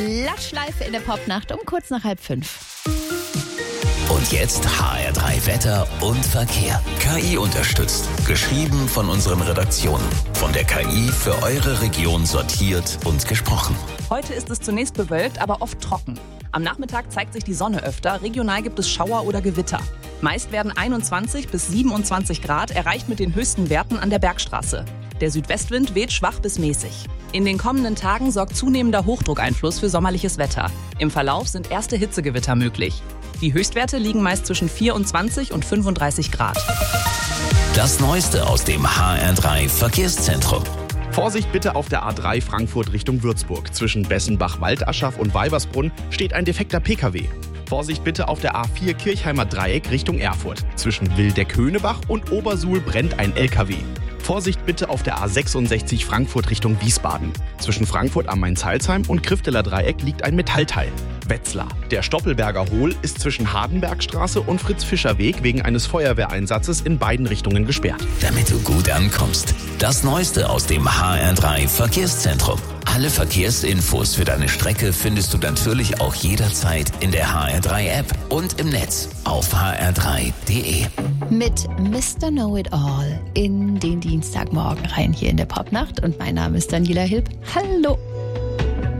Lachschleife in der Popnacht um kurz nach 4:30. Und jetzt HR3 Wetter und Verkehr. KI unterstützt. Geschrieben von unseren Redaktionen. Von der KI für eure Region sortiert und gesprochen. Heute ist es zunächst bewölkt, aber oft trocken. Am Nachmittag zeigt sich die Sonne öfter. Regional gibt es Schauer oder Gewitter. Meist werden 21 bis 27 Grad erreicht mit den höchsten Werten an der Bergstraße. Der Südwestwind weht schwach bis mäßig. In den kommenden Tagen sorgt zunehmender Hochdruckeinfluss für sommerliches Wetter. Im Verlauf sind erste Hitzegewitter möglich. Die Höchstwerte liegen meist zwischen 24 und 35 Grad. Das Neueste aus dem HR3 Verkehrszentrum. Vorsicht bitte auf der A3 Frankfurt Richtung Würzburg. Zwischen Bessenbach-Waldaschaf und Weibersbrunn steht ein defekter Pkw. Vorsicht bitte auf der A4 Kirchheimer Dreieck Richtung Erfurt. Zwischen Wildeck-Höhnebach und Obersuhl brennt ein LKW. Vorsicht bitte auf der A66 Frankfurt Richtung Wiesbaden. Zwischen Frankfurt am Main-Salzheim und Krifteler Dreieck liegt ein Metallteil. Wetzlar. Der Stoppelberger Hohl ist zwischen Hardenbergstraße und Fritz-Fischer-Weg wegen eines Feuerwehreinsatzes in beiden Richtungen gesperrt. Damit du gut ankommst. Das Neueste aus dem HR3 Verkehrszentrum. Alle Verkehrsinfos für deine Strecke findest du natürlich auch jederzeit in der HR3-App und im Netz auf hr3.de. Mit Mr. Know-It-All in den Dienstagmorgen rein hier in der Popnacht. Und mein Name ist Daniela Hilb. Hallo!